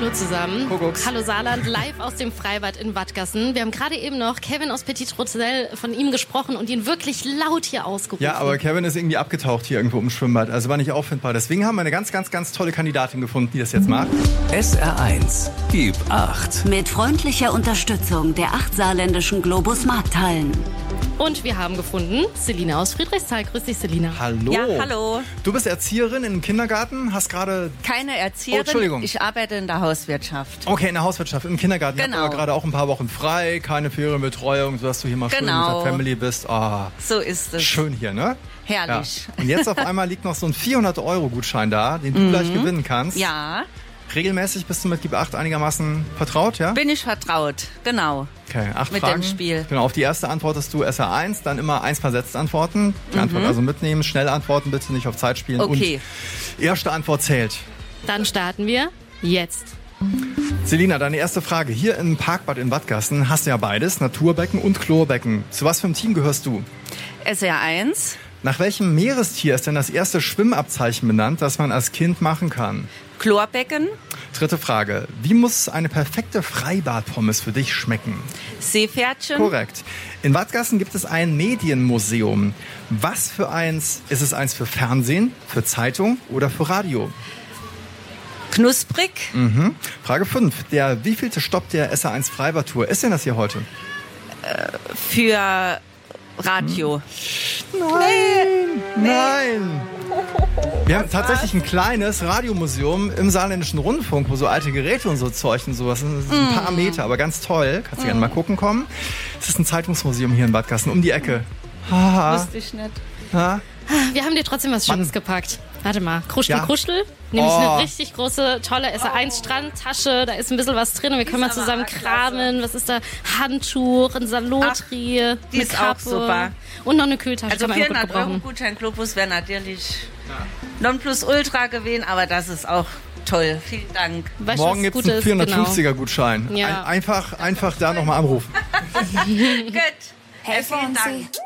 Hallo zusammen. Kuckucks. Hallo Saarland, live aus dem Freibad in Wattgassen. Wir haben gerade eben noch Kevin aus Petit Rotzel von ihm gesprochen und ihn wirklich laut hier ausgerufen. Ja, aber Kevin ist irgendwie abgetaucht hier irgendwo im Schwimmbad. Also war nicht auffindbar. Deswegen haben wir eine ganz, ganz, ganz tolle Kandidatin gefunden, die das jetzt macht. SR1, gib 8. Mit freundlicher Unterstützung der 8 saarländischen Globus Markthallen. Und wir haben gefunden Selina aus Friedrichsthal. Grüß dich, Selina. Hallo. Ja, hallo. Du bist Erzieherin im Kindergarten, hast gerade... Keine Oh, Erzieherin, Entschuldigung. ich arbeite in der Hauswirtschaft. Okay, in der Hauswirtschaft, im Kindergarten. Ihr habt Genau. aber gerade auch ein paar Wochen frei, keine Ferienbetreuung, sodass du hier mal schön mit Genau. der Family bist. Ah, So ist es. schön hier, ne? Herrlich. Ja. Und jetzt auf einmal liegt noch so ein 400-Euro-Gutschein da, den du gleich gewinnen kannst. Ja, Regelmäßig bist du mit Gib 8 einigermaßen vertraut, ja? bin ich vertraut, genau. Okay, 8 mit Fragen. dem Spiel. Genau, auf die erste antwortest du SR1, dann immer 1 versetzt antworten. Die Antwort also mitnehmen, schnell antworten, bitte nicht auf Zeit spielen. Okay. Und erste Antwort zählt. Dann starten wir jetzt. Selina, deine erste Frage. Hier im Parkbad in Wattgassen hast du ja beides, Naturbecken und Chlorbecken. Zu was für einem Team gehörst du? SR1, Nach welchem Meerestier ist denn das erste Schwimmabzeichen benannt, das man als Kind machen kann? Chlorbecken, Dritte Frage. Wie muss eine perfekte Freibadpommes für dich schmecken? Seepferdchen, Korrekt. In Wattgassen gibt es ein Medienmuseum. Was für eins? Ist es eins für Fernsehen, für Zeitung oder für Radio? knusprig, Frage 5. Der wievielte Stopp der SR1 Freibad-Tour ist denn das hier heute? für Radio. Nein! Wir haben tatsächlich ein kleines Radiomuseum im Saarländischen Rundfunk, wo so alte Geräte und so Zeug und sowas sind. Das sind ein paar Meter, aber ganz toll. Kannst du gerne mal gucken kommen. Es ist ein Zeitungsmuseum hier in Wattgassen, um die Ecke. Wusste ich nicht. Ha? Wir haben dir trotzdem was Schönes gepackt. Warte mal, Kruschel, Ja. Kruschel. Nämlich Oh. eine richtig große, tolle SR1-Strandtasche. Da ist ein bisschen was drin und wir können mal zusammen kramen. Was ist da? Handtuch, ein Salotrie, die eine ist auch Kappe. super. Und noch eine Kühltasche. Also kann man gut 400 gebrauchen. Euro Gutschein Globus wäre natürlich Nonplusultra gewesen, aber das ist auch toll. Vielen Dank. Weißt du, Morgen was gibt es einen Gutes? 450er-Gutschein. Ja. Einfach da nochmal anrufen. Gut. Vielen Dank.